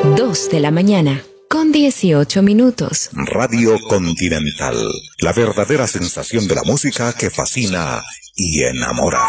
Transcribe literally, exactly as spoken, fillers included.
Dos de la mañana, con dieciocho minutos. Radio Continental, la verdadera sensación de la música que fascina y enamora.